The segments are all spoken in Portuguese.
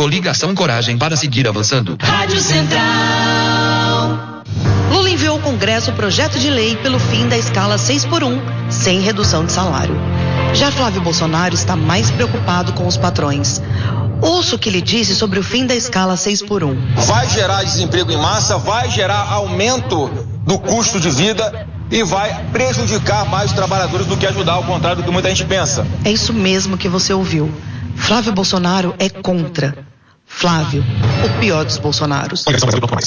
Coligação Coragem para seguir avançando. Rádio Central. Lula enviou ao Congresso o projeto de lei pelo fim da escala 6x1, sem redução de salário. Já Flávio Bolsonaro está mais preocupado com os patrões. Ouça o que ele disse sobre o fim da escala 6x1. Vai gerar desemprego em massa, vai gerar aumento do custo de vida e vai prejudicar mais os trabalhadores do que ajudar, ao contrário do que muita gente pensa. É isso mesmo que você ouviu. Flávio Bolsonaro é contra. Flávio, o pior dos Bolsonaros. Rádio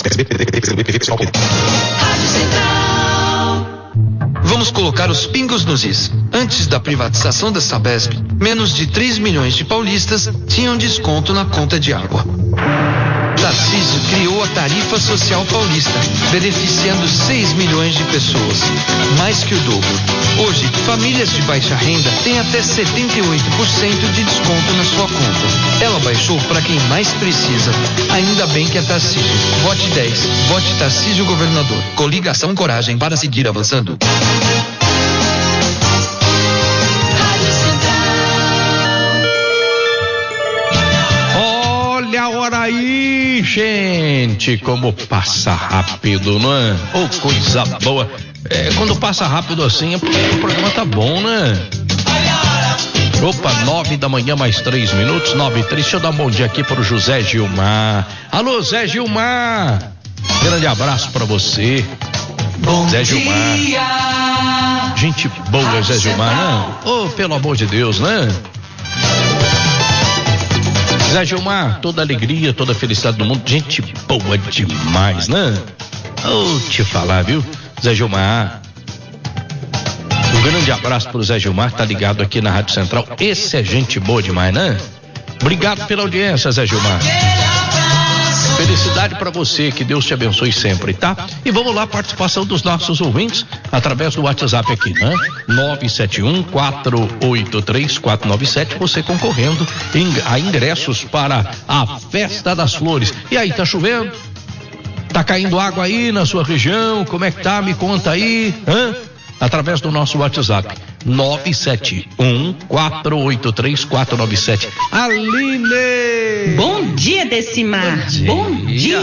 Central. Vamos colocar os pingos nos is. Antes da privatização da Sabesp, menos de 3 milhões de paulistas tinham desconto na conta de água. Tarcísio criou a Tarifa Social Paulista, beneficiando 6 milhões de pessoas, mais que o dobro. Hoje, famílias de baixa renda têm até 78% de desconto na sua conta. Ela baixou para quem mais precisa. Ainda bem que é Tarcísio. Vote 10. Vote Tarcísio Governador. Coligação Coragem para seguir avançando. Olha a hora aí, gente, como passa rápido, não é? Oh, coisa boa. Quando passa rápido assim é porque o programa tá bom, né? Opa, 9 da manhã, mais 3 minutos, 9:03. Deixa eu dar um bom dia aqui pro José Gilmar. Alô, Zé Gilmar. Grande abraço pra você. Bom Zé Gilmar. dia. Gente boa, Zé Gilmar, né? Oh, pelo amor de Deus, né? Zé Gilmar, toda alegria, toda felicidade do mundo, gente boa demais, né? Oh, te falar, viu? Zé Gilmar. Um grande abraço pro Zé Gilmar, tá ligado aqui na Rádio Central. Esse é gente boa demais, né? Obrigado pela audiência, Zé Gilmar. Felicidade pra você, que Deus te abençoe sempre, tá? E vamos lá, participação dos nossos ouvintes através do WhatsApp aqui, né? 971-483-497, você concorrendo a ingressos para a Festa das Flores. E aí, tá chovendo? Tá caindo água aí na sua região? Como é que tá? Me conta aí, hã? Através do nosso WhatsApp 971-483-497. Aline! Bom dia, Decimar. Bom dia.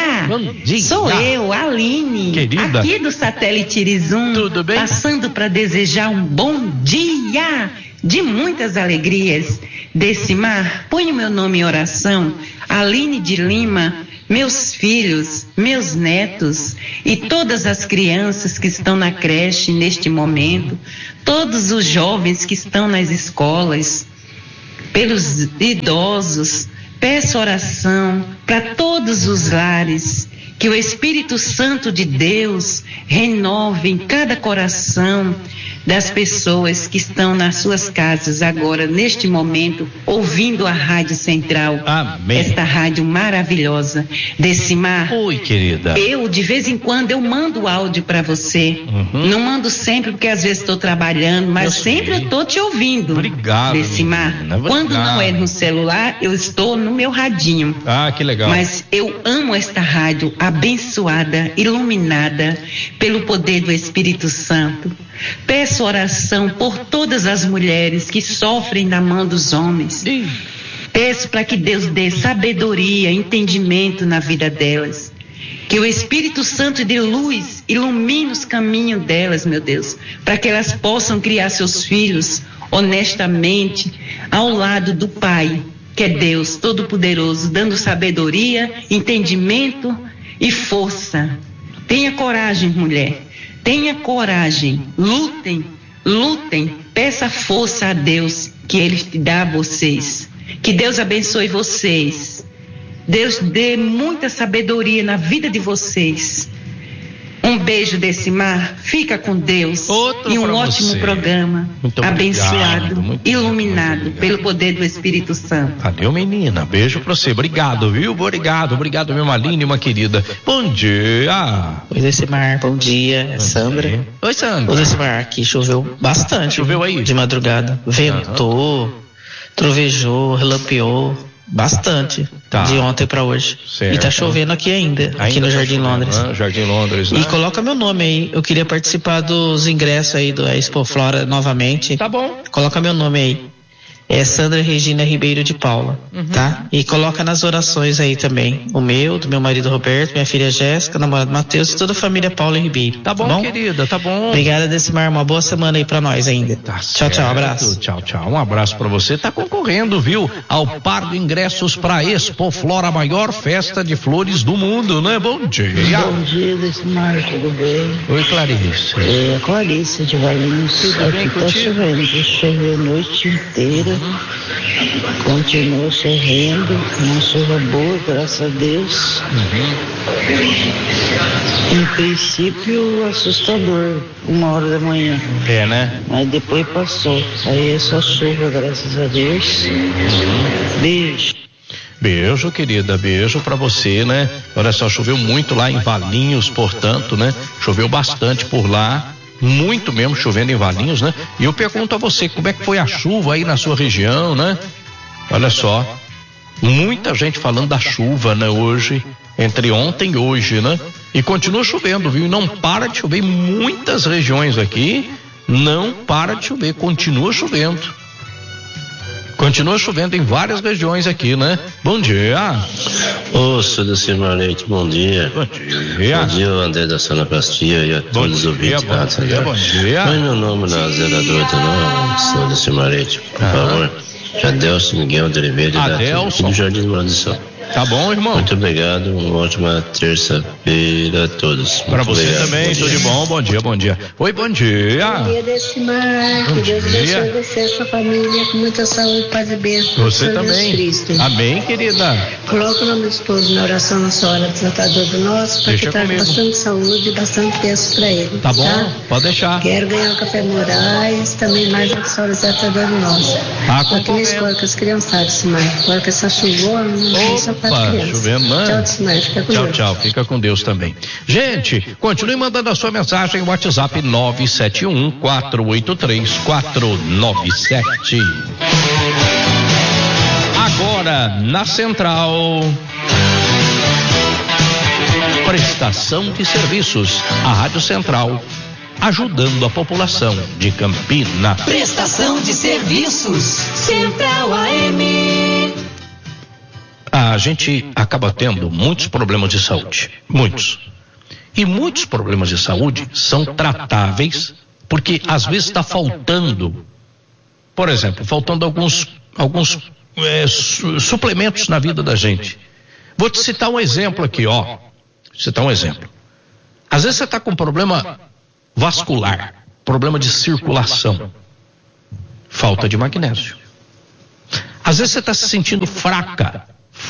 Sou eu, Aline, querida, aqui do Satélite Irizum. Tudo bem? Passando para desejar um bom dia de muitas alegrias. Decimar, põe o meu nome em oração, Aline de Lima, meus filhos, meus netos e todas as crianças que estão na creche neste momento, todos os jovens que estão nas escolas, pelos idosos. Peço oração para todos os lares, que o Espírito Santo de Deus renove em cada coração das pessoas que estão nas suas casas agora, neste momento, ouvindo a Rádio Central. Amém. Esta rádio maravilhosa. Decimar. Oi, querida. Eu, de vez em quando, eu mando áudio para você. Não mando sempre, porque às vezes estou trabalhando, mas sempre eu estou te ouvindo. Obrigado, Decimar. Quando não é no celular, eu estou no meu radinho. Ah, que legal. Mas eu amo esta rádio abençoada, iluminada pelo poder do Espírito Santo. Peço oração por todas as mulheres que sofrem da mão dos homens. Peço para que Deus dê sabedoria, entendimento na vida delas. Que o Espírito Santo de luz ilumine os caminhos delas, meu Deus, para que elas possam criar seus filhos honestamente ao lado do Pai, que é Deus Todo-Poderoso, dando sabedoria, entendimento e força. Tenha coragem, mulher. Tenha coragem, lutem, peça força a Deus que Ele dá a vocês. Que Deus abençoe vocês. Deus dê muita sabedoria na vida de vocês. Um beijo, Decimar, fica com Deus. Outro e um pra ótimo você. programa, Muito abençoado, obrigado, muito iluminado obrigado. pelo poder do Espírito Santo. Valeu, menina. Beijo pra você. Obrigado, viu? Obrigado, minha Aline, uma querida. Bom dia. Oi, Decimar, bom dia. É Sandra. dia. Oi, Sandra. Ô, Decimar, aqui choveu bastante. Choveu aí? De madrugada. Ventou, trovejou, relampeou. Bastante. Tá. De ontem pra hoje. Certo. E tá chovendo aqui ainda aqui no tá Jardim chovendo, Londres. né? Jardim Londres, né? E coloca meu nome aí. Eu queria participar dos ingressos aí do Expo Flora novamente. Tá bom. Coloca meu nome aí. É Sandra Regina Ribeiro de Paula, tá? E coloca nas orações aí também, o meu, do meu marido Roberto, minha filha Jéssica, namorado Matheus e toda a família Paula Ribeiro. Tá bom, querida, tá bom. Obrigada, Decimar, uma boa semana aí pra nós ainda. Tá tchau, tchau, abraço. Tchau, tchau, um abraço pra você. Tá concorrendo, viu, ao par de ingressos pra Expo Flora, a maior festa de flores do mundo, né? Bom dia. Bom dia, Decimar, tudo bem? Oi, Clarice. É, Clarice de Valinhos. Aqui tá chovendo, choveu a noite inteira. Continua chovendo, uma chuva boa, graças a Deus. Em princípio, assustador, 1h da manhã. É, né? Mas depois passou. Aí é só chuva, graças a Deus. Beijo. Beijo, querida, beijo pra você, né? Olha só, choveu muito lá em Valinhos, portanto, né? Choveu bastante por lá, muito mesmo chovendo em Valinhos, né? E eu pergunto a você, como é que foi a chuva aí na sua região, né? Olha só, muita gente falando da chuva, né? Hoje, entre ontem e hoje, né? E continua chovendo, viu? E não para de chover em muitas regiões aqui, não para de chover, continua chovendo. Continua chovendo em várias regiões aqui, né? Bom dia. Ô, seu Decimar Leite, bom dia. Bom dia. Bom dia, o André da Sonoplastia e a todos os ouvintes. Bom dia, bom dia. Põe meu nome na zeradora, não, seu Decimar Leite, por favor. Adelson Miguel de Oliveira, Adelson. do Jardim do Sul. Tá bom, irmão? Muito obrigado, uma ótima terça-feira a todos. Para você obrigado. Também, tudo de bom, bom dia, bom dia. Oi, bom dia. Bom dia, Decimar, que Deus abençoe você e sua família com muita saúde, paz e bênção. Você também. Cristo. Amém, querida. Coloca o nome do esposo na oração na sua hora, tratador do nosso, para que traga bastante saúde e bastante bênção para ele. Tá bom, tá? Pode deixar. Quero ganhar o Café Moraes, também mais uma hora tratador do nosso. Aqui na escola com as criançadas, Decimar. Agora que essa chuvou, não só chovendo, né? Tchau, Decimar, fica com Deus. Tchau, fica com Deus também. Gente, continue mandando a sua mensagem no WhatsApp 971-483-497. Agora, na Central, prestação de serviços, a Rádio Central, ajudando a população de Campina. Prestação de serviços, Central AM. A gente acaba tendo muitos problemas de saúde, muitos. E muitos problemas de saúde são tratáveis, porque às vezes está faltando, por exemplo, faltando alguns suplementos na vida da gente. Vou te citar um exemplo aqui, ó. Citar um exemplo. Às vezes você está com problema vascular, problema de circulação, falta de magnésio. Às vezes você está se sentindo fraco,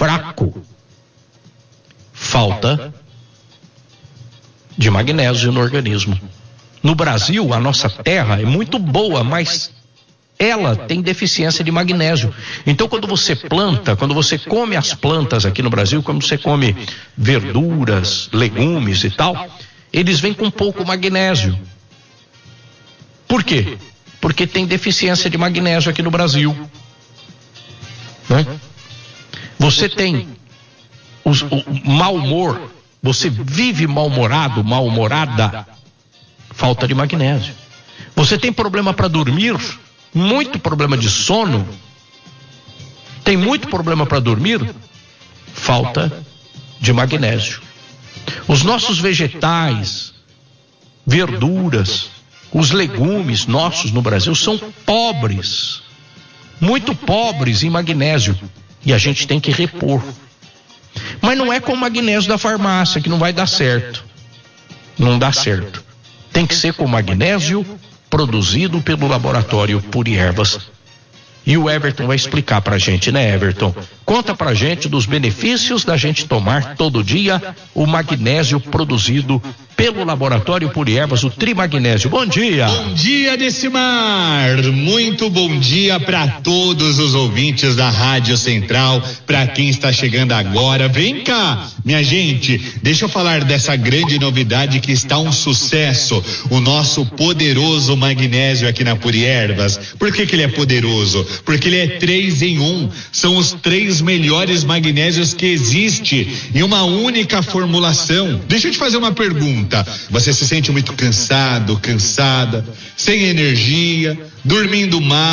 falta de magnésio no organismo. No Brasil, a nossa terra é muito boa, mas ela tem deficiência de magnésio. Então, quando você planta, quando você come as plantas aqui no Brasil, quando você come verduras, legumes e tal, eles vêm com pouco magnésio. Por quê? Porque tem deficiência de magnésio aqui no Brasil. Né? Você tem o mau humor, você vive mal-humorado, mal-humorada, falta de magnésio. Você tem problema para dormir, muito problema de sono, tem muito problema para dormir, falta de magnésio. Os nossos vegetais, verduras, os legumes nossos no Brasil são pobres, muito pobres em magnésio, e a gente tem que repor. Mas não é com o magnésio da farmácia que não vai dar certo. Não dá certo. Tem que ser com magnésio produzido pelo laboratório Puriervas. E o Everton vai explicar pra gente, né, Everton? Conta pra gente dos benefícios da gente tomar todo dia o magnésio produzido pelo laboratório Puriervas, o Trimagnésio. Bom dia! Bom dia, Decimar! Muito bom dia para todos os ouvintes da Rádio Central, para quem está chegando agora. Vem cá, minha gente, deixa eu falar dessa grande novidade que está um sucesso, o nosso poderoso magnésio aqui na Puriervas. Por que ele é poderoso? Porque ele é 3 em 1. São os 3 melhores magnésios que existe em uma única formulação. Deixa eu te fazer uma pergunta. Você se sente muito cansado, cansada, sem energia, dormindo mal,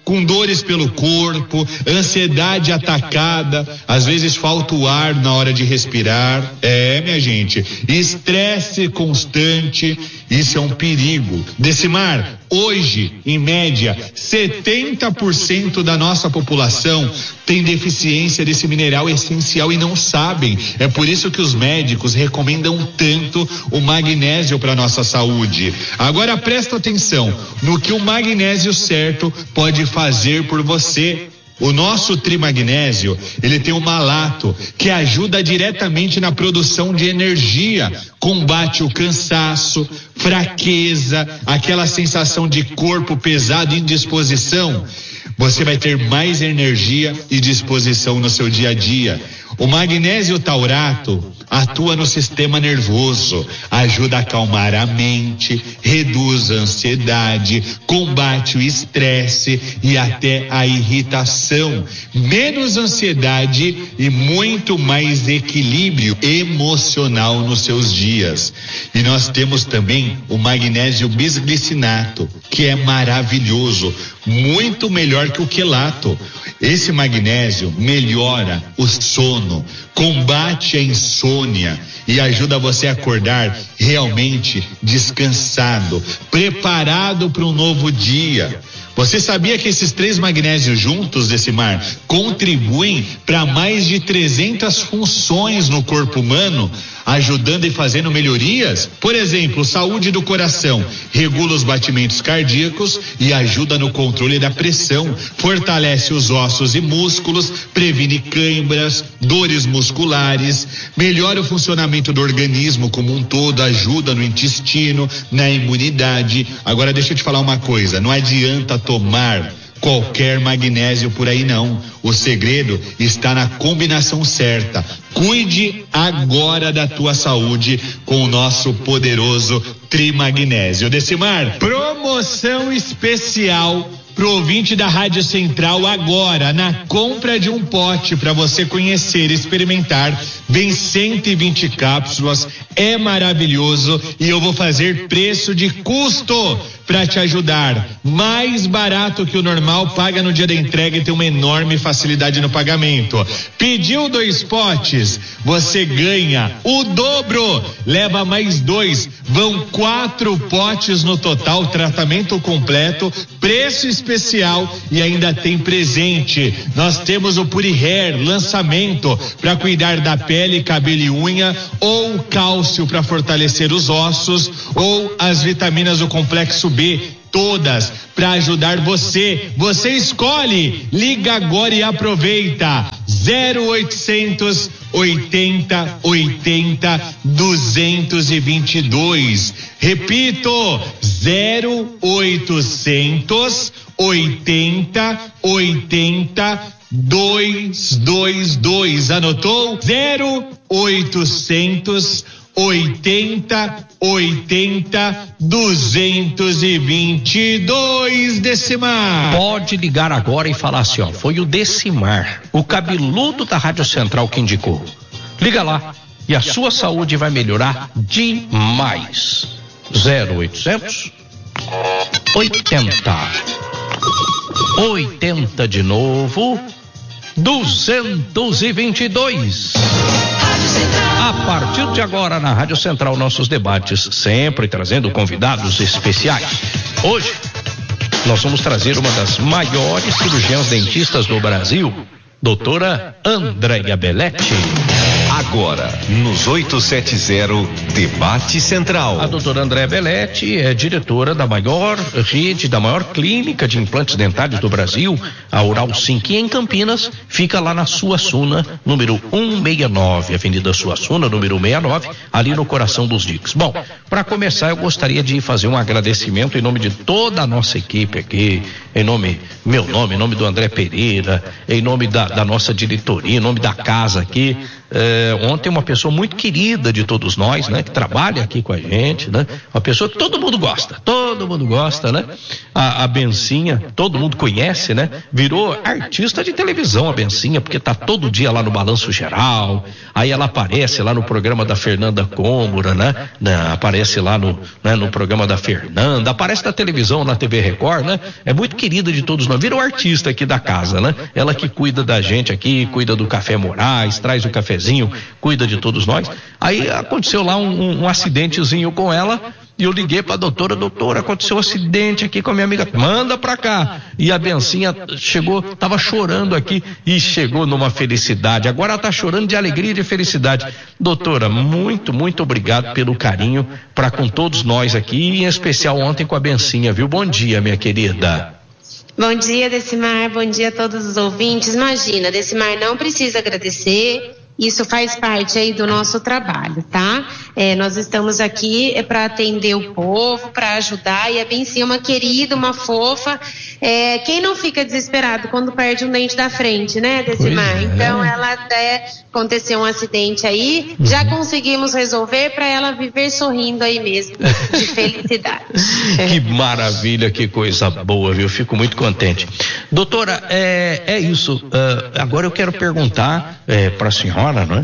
com dores pelo corpo, ansiedade atacada, às vezes falta o ar na hora de respirar. Minha gente, estresse constante, isso é um perigo. Decimar, hoje, em média, 70% da nossa população tem deficiência desse mineral essencial e não sabem. É por isso que os médicos recomendam tanto o magnésio para nossa saúde. Agora presta atenção no que o magnésio certo pode fazer por você. O nosso trimagnésio, ele tem um malato que ajuda diretamente na produção de energia, combate o cansaço, fraqueza, aquela sensação de corpo pesado e indisposição. Você vai ter mais energia e disposição no seu dia a dia. O magnésio taurato atua no sistema nervoso, ajuda a acalmar a mente, reduz a ansiedade, combate o estresse e até a irritação, menos ansiedade e muito mais equilíbrio emocional nos seus dias. E nós temos também o magnésio bisglicinato, que é maravilhoso, muito melhor que o quelato. Esse magnésio melhora o sono, combate a insônia e ajuda você a acordar realmente descansado, preparado para um novo dia. Você sabia que esses 3 magnésios juntos, Decimar, contribuem para mais de 300 funções no corpo humano, ajudando e fazendo melhorias? Por exemplo, saúde do coração, regula os batimentos cardíacos e ajuda no controle da pressão, fortalece os ossos e músculos, previne câimbras, dores musculares, melhora o funcionamento do organismo como um todo, ajuda no intestino, na imunidade. Agora deixa eu te falar uma coisa, não adianta tomar qualquer magnésio por aí não. O segredo está na combinação certa. Cuide agora da tua saúde com o nosso poderoso Trimagnésio. Decimar, promoção especial pro ouvinte da Rádio Central agora, na compra de um pote para você conhecer, experimentar, vem 120 cápsulas, é maravilhoso e eu vou fazer preço de custo para te ajudar, mais barato que o normal, paga no dia da entrega e tem uma enorme facilidade no pagamento. Pediu 2 potes, você ganha o dobro, leva mais 2, vão 4 potes no total, tratamento completo, preço especial e ainda tem presente. Nós temos o Puri Hair, lançamento para cuidar da pele, cabelo e unha, ou cálcio para fortalecer os ossos, ou as vitaminas do complexo B, todas para ajudar você. Você escolhe, liga agora e aproveita. 0800 80 80 222. Repito, 0800 80 80 222. Anotou? 0800 80 80 222. Decimar. Pode ligar agora e falar assim, ó, foi o Decimar, o cabeludo da Rádio Central que indicou. Liga lá e a sua saúde vai melhorar demais. 0800 80 80 de novo 222. A partir de agora na Rádio Central, nossos debates sempre trazendo convidados especiais. Hoje nós vamos trazer uma das maiores cirurgiãs dentistas do Brasil, doutora Andréia Belletti. Agora, nos 870 Debate Central. A doutora Andréia Belletti é diretora da maior rede, da maior clínica de implantes dentários do Brasil, a Oral Sim, que em Campinas fica lá na Suassuna, número 169, Avenida Suassuna, número 69, ali no coração dos diques. Bom, para começar eu gostaria de fazer um agradecimento em nome de toda a nossa equipe aqui, em nome do André Pereira, em nome da nossa diretoria, em nome da casa aqui, ontem uma pessoa muito querida de todos nós, né? Que trabalha aqui com a gente, né? Uma pessoa que todo mundo gosta, né? A Bencinha, todo mundo conhece, né? Virou artista de televisão a Bencinha, porque tá todo dia lá no Balanço Geral, aí ela aparece lá no programa da Fernanda Cômora, né? Aparece lá no programa da Fernanda, aparece na televisão, na TV Record, né? É muito querida de todos nós, virou artista aqui da casa, né? Ela que cuida da gente aqui, cuida do Café Moraes, traz o cafezinho, cuida de todos nós. Aí aconteceu lá um acidentezinho com ela, e eu liguei pra doutora, aconteceu um acidente aqui com a minha amiga, manda pra cá. E a Bencinha chegou, tava chorando aqui e chegou numa felicidade. Agora ela tá chorando de alegria e de felicidade. Doutora, muito, muito obrigado pelo carinho para com todos nós aqui, em especial ontem com a Bencinha, viu? Bom dia, minha querida. Bom dia, Decimar, bom dia a todos os ouvintes. Imagina, Decimar não precisa agradecer. Isso faz parte aí do nosso trabalho, tá? Nós estamos aqui para atender o povo, para ajudar, e a Bencinha é uma querida, uma fofa. Quem não fica desesperado quando perde um dente da frente, né, Decimar? Então, ela até aconteceu um acidente aí, já conseguimos resolver para ela viver sorrindo aí mesmo, de felicidade. Que maravilha, que coisa boa, viu? Fico muito contente. Doutora, é isso. Agora eu quero perguntar para a senhora, né?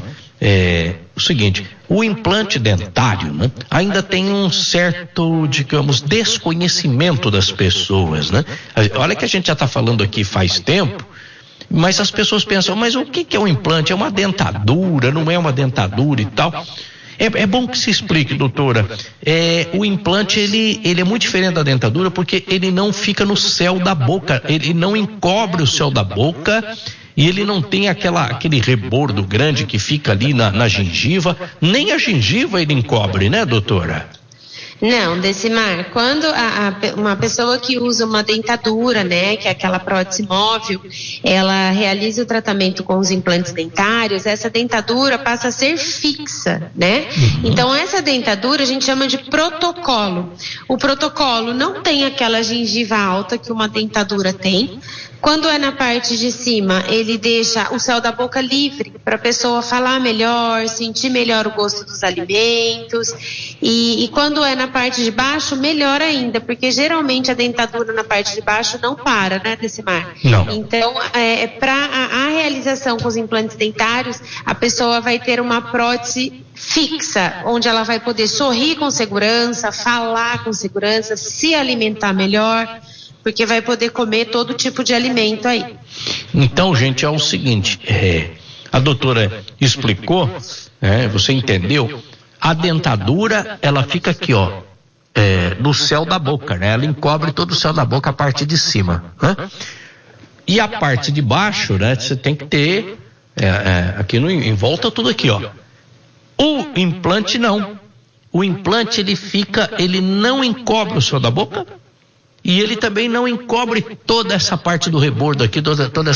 O seguinte, o implante dentário, né, ainda tem um certo, digamos, desconhecimento das pessoas, né? Olha que a gente já está falando aqui faz tempo, mas as pessoas pensam, mas o que é um implante? É uma dentadura, não é uma dentadura e tal? É bom que se explique, doutora. O implante, ele é muito diferente da dentadura porque ele não fica no céu da boca, ele não encobre o céu da boca e ele não tem aquele rebordo grande que fica ali na gengiva, nem a gengiva ele encobre, né, doutora? Não, Decimar, quando uma pessoa que usa uma dentadura, né, que é aquela prótese móvel, ela realiza o tratamento com os implantes dentários, essa dentadura passa a ser fixa, né? Então, essa dentadura a gente chama de protocolo. O protocolo não tem aquela gengiva alta que uma dentadura tem. Quando é na parte de cima, ele deixa o céu da boca livre para a pessoa falar melhor, sentir melhor o gosto dos alimentos. E quando é na parte de baixo, melhor ainda, porque geralmente a dentadura na parte de baixo não para, né, Decimar? Não. Então, para a realização com os implantes dentários, a pessoa vai ter uma prótese fixa, onde ela vai poder sorrir com segurança, falar com segurança, se alimentar melhor, porque vai poder comer todo tipo de alimento aí. Então, gente, é o seguinte, a doutora explicou, você entendeu? A dentadura, ela fica aqui, ó, no céu da boca, né? Ela encobre todo o céu da boca, a parte de cima, né? E a parte de baixo, né? Você tem que ter, aqui em volta tudo aqui, ó. O implante não. O implante, ele não encobre o céu da boca, e ele também não encobre toda essa parte do rebordo aqui, toda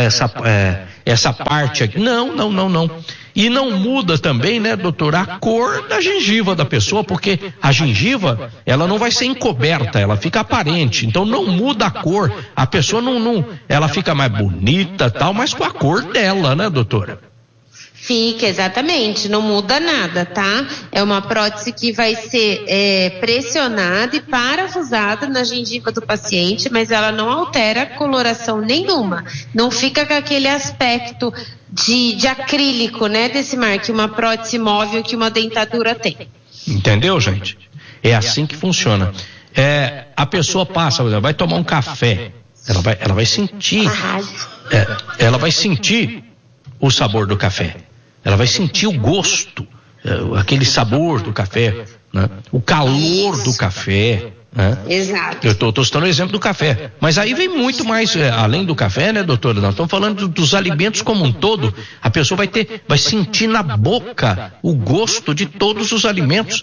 essa parte aqui. Não. E não muda também, né, doutor, a cor da gengiva da pessoa, porque a gengiva, ela não vai ser encoberta, ela fica aparente. Então não muda a cor. A pessoa ela fica mais bonita, tal, mas com a cor dela, né, doutora? Fica, exatamente, não muda nada, tá? É uma prótese que vai ser pressionada e parafusada na gengiva do paciente, mas ela não altera a coloração nenhuma. Não fica com aquele aspecto de acrílico, né, Decimar, que uma prótese móvel, que uma dentadura tem. Entendeu, gente? É assim que funciona. A pessoa passa, vai tomar um café, ela vai sentir, ela vai sentir o sabor do café. Ela vai sentir o gosto, aquele sabor do café, né? O calor do café, né? Exato. Eu estou citando o exemplo do café, mas aí vem muito mais, além do café, né, doutora? Nós estamos falando dos alimentos como um todo. A pessoa vai sentir na boca o gosto de todos os alimentos.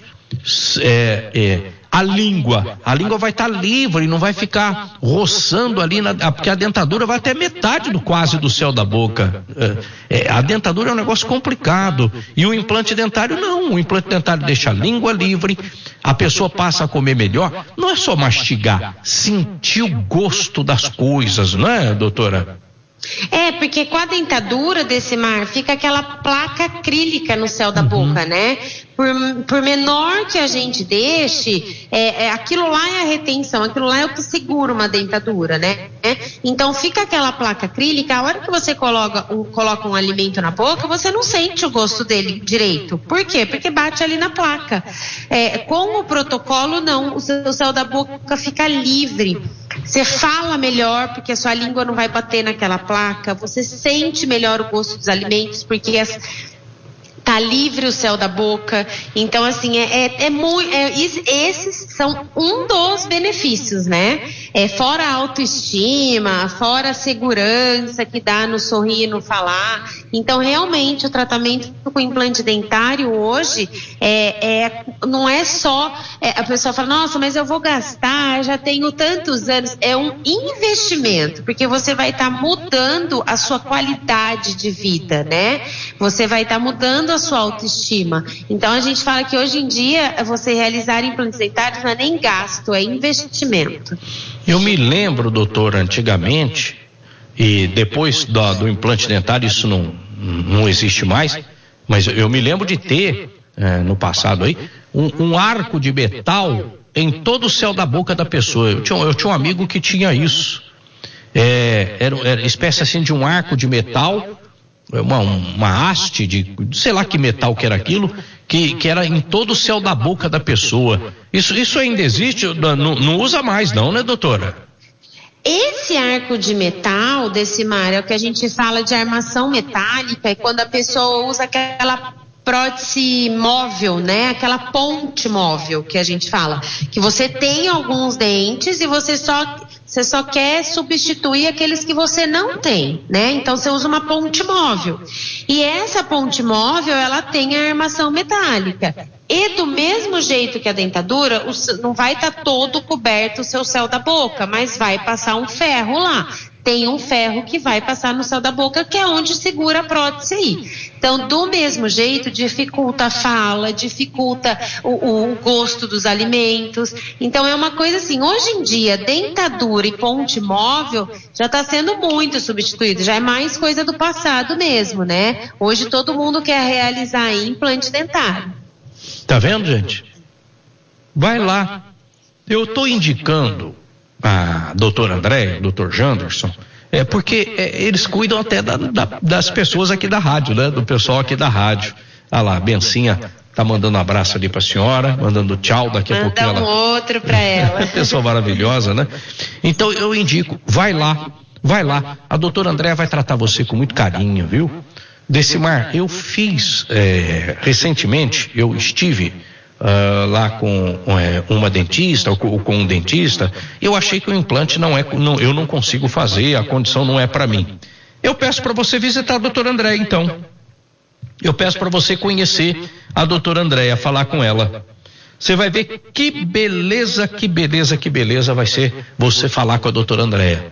A língua vai estar livre, não vai ficar roçando ali, porque a dentadura vai até metade quase do céu da boca. A dentadura é um negócio complicado, e o implante dentário não. O implante dentário deixa a língua livre, a pessoa passa a comer melhor. Não é só mastigar, sentir o gosto das coisas, não é, doutora? Porque com a dentadura, Decimar, fica aquela placa acrílica no céu da boca, né? Por menor que a gente deixe, aquilo lá é a retenção, aquilo lá é o que segura uma dentadura, né? Então fica aquela placa acrílica, a hora que você coloca um alimento na boca, você não sente o gosto dele direito. Por quê? Porque bate ali na placa. Com o protocolo, não, o seu céu da boca fica livre. Você fala melhor porque a sua língua não vai bater naquela placa, você sente melhor o gosto dos alimentos porque tá livre o céu da boca. Então, assim, esses são um dos benefícios, né? Fora a autoestima, fora a segurança que dá no sorrir e no falar. Então, realmente, o tratamento com implante dentário hoje não é só... a pessoa fala, nossa, mas eu vou gastar, já tenho tantos anos. É um investimento, porque você vai estar mudando a sua qualidade de vida, né? Você vai estar mudando a sua autoestima. Então a gente fala que hoje em dia você realizar implantes dentários não é nem gasto, é investimento. Eu me lembro, doutor, antigamente, e depois do implante dentário isso não existe mais, mas eu me lembro de ter no passado aí um arco de metal em todo o céu da boca da pessoa. Eu tinha um amigo que tinha isso. Era espécie assim de um arco de metal, uma haste de sei lá que metal que era aquilo, que era em todo o céu da boca da pessoa. Isso ainda existe? Não usa mais não, né, doutora? Esse arco de metal, Decimar, é o que a gente fala de armação metálica, é quando a pessoa usa aquela prótese móvel, né? Aquela ponte móvel que a gente fala, que você tem alguns dentes e você só quer substituir aqueles que você não tem, né? Então você usa uma ponte móvel. E essa ponte móvel, ela tem a armação metálica. E do mesmo jeito que a dentadura, não vai estar todo coberto o seu céu da boca, mas vai passar um ferro lá. Tem um ferro que vai passar no céu da boca, que é onde segura a prótese aí. Então, do mesmo jeito, dificulta a fala, dificulta o gosto dos alimentos. Então, é uma coisa assim, hoje em dia, dentadura e ponte móvel já está sendo muito substituído, já é mais coisa do passado mesmo, né? Hoje todo mundo quer realizar implante dentário. Tá vendo, gente? Vai lá. Eu estou indicando a doutora André, o doutor Janderson, porque eles cuidam até das pessoas aqui da rádio, né? Do pessoal aqui da rádio. Ah lá, a Bencinha tá mandando um abraço ali pra senhora, mandando tchau, daqui a pouquinho ela... outro pra ela. Pessoa maravilhosa, né? Então eu indico, vai lá, a doutora André vai tratar você com muito carinho, viu? Decimar, eu fiz, recentemente, eu estive lá com uma dentista ou com um dentista. Eu achei que o implante eu não consigo fazer, a condição não é para mim. Eu peço para você visitar a doutora André, então. Eu peço para você conhecer a doutora Andréia, falar com ela. Você vai ver que beleza vai ser você falar com a doutora Andréia.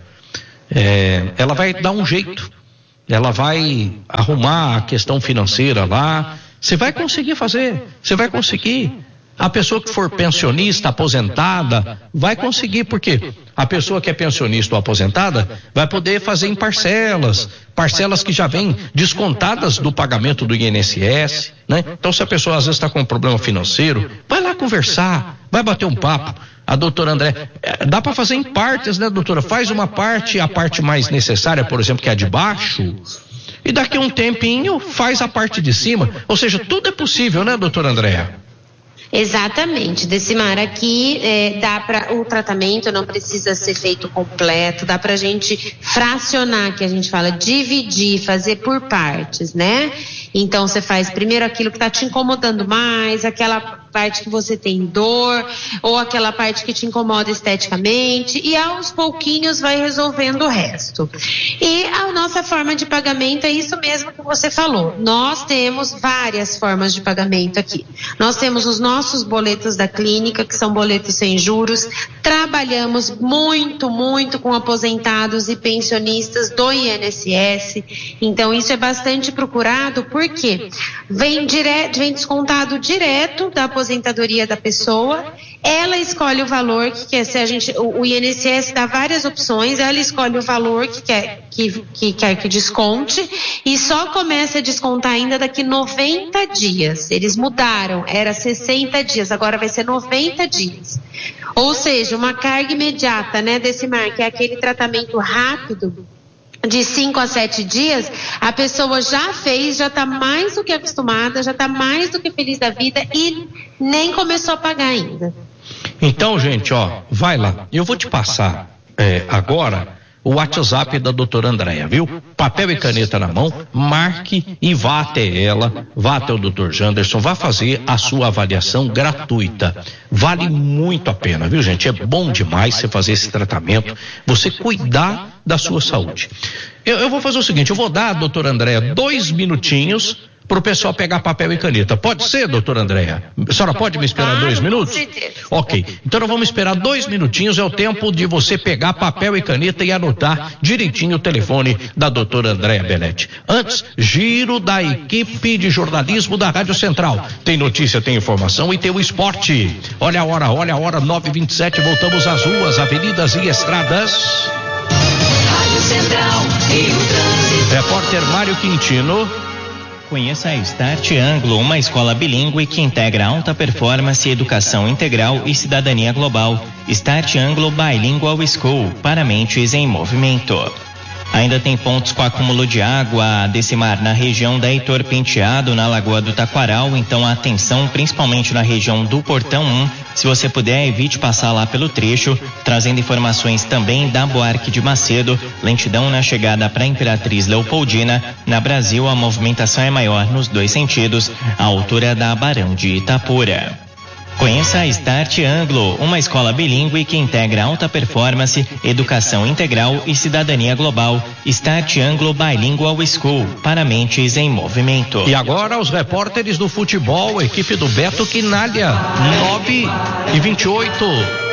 Ela vai dar um jeito, ela vai arrumar a questão financeira lá. Você vai conseguir fazer, você vai conseguir. A pessoa que for pensionista, aposentada, vai conseguir, porque a pessoa que é pensionista ou aposentada vai poder fazer em parcelas que já vêm descontadas do pagamento do INSS, né? Então, se a pessoa às vezes está com um problema financeiro, vai lá conversar, vai bater um papo. A doutora André, dá para fazer em partes, né, doutora? Faz uma parte, a parte mais necessária, por exemplo, que é a de baixo, e daqui a um tempinho faz a parte de cima. Ou seja, tudo é possível, né, doutora Andréa? Exatamente, Decimar, aqui o tratamento não precisa ser feito completo, dá pra gente fracionar, que a gente fala, dividir, fazer por partes, né? Então você faz primeiro aquilo que tá te incomodando mais, aquela parte que você tem dor, ou aquela parte que te incomoda esteticamente, e aos pouquinhos vai resolvendo o resto. E a nossa forma de pagamento é isso mesmo que você falou. Nós temos várias formas de pagamento aqui. Nós temos os nossos boletos da clínica, que são boletos sem juros. Trabalhamos muito com aposentados e pensionistas do INSS. Então isso é bastante procurado, por Por quê? Vem descontado direto da aposentadoria da pessoa. Ela escolhe o valor que quer. O INSS dá várias opções. Ela escolhe o valor que quer que desconte e só começa a descontar ainda daqui 90 dias. Eles mudaram, era 60 dias, agora vai ser 90 dias. Ou seja, uma carga imediata, né, Decimar, que é aquele tratamento rápido de 5 a 7 dias, a pessoa já fez, já está mais do que acostumada, já está mais do que feliz da vida e nem começou a pagar ainda. Então, gente, vai lá. Eu vou te passar agora o WhatsApp da doutora Andréia, viu? Papel e caneta na mão, marque e vá até ela, vá até o doutor Janderson, vá fazer a sua avaliação gratuita. Vale muito a pena, viu, gente? É bom demais você fazer esse tratamento, você cuidar da sua saúde. Eu vou fazer o seguinte, eu vou dar à doutora Andréia 2 minutinhos para o pessoal pegar papel e caneta. Pode ser, doutora Andréia? A senhora pode me esperar 2 minutos? Com certeza. Ok, então nós vamos esperar 2 minutinhos, é o tempo de você pegar papel e caneta e anotar direitinho o telefone da doutora Andréia Belletti. Antes, giro da equipe de jornalismo da Rádio Central. Tem notícia, tem informação e tem o esporte. Olha a hora, 9h27, voltamos às ruas, avenidas e estradas. Rádio Central e o trânsito. Repórter Mário Quintino. Conheça a Start Anglo, uma escola bilíngue que integra alta performance, educação integral e cidadania global. Start Anglo Bilingual School, para mentes em movimento. Ainda tem pontos com acúmulo de água a Decimar na região da Heitor Penteado, na Lagoa do Taquaral, então atenção, principalmente na região do Portão 1. Se você puder, evite passar lá pelo trecho, trazendo informações também da Buarque de Macedo, lentidão na chegada para Imperatriz Leopoldina. Na Brasil, a movimentação é maior nos 2 sentidos, à altura da Barão de Itapura. Conheça a Start Anglo, uma escola bilíngue que integra alta performance, educação integral e cidadania global. Start Anglo Bilingual School, para mentes em movimento. E agora os repórteres do futebol, equipe do Beto Quinalha, 9h28.